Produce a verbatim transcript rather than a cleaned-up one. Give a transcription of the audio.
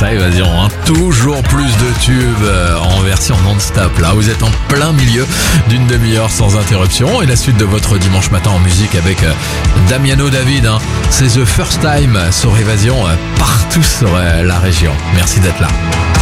ça, Évasion, hein. Toujours plus de tubes euh, en version non-stop. Là, vous êtes en plein milieu d'une demi-heure sans interruption. Et la suite de votre dimanche matin en musique avec euh, Damiano David. Hein. C'est The First Time sur Évasion, euh, partout sur euh, la région. Merci d'être là.